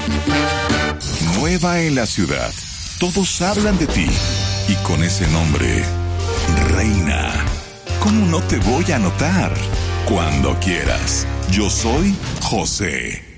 Nueva en la ciudad. Todos hablan de ti. Y con ese nombre, Reina. ¿Cómo no te voy a notar? Cuando quieras. Yo soy José.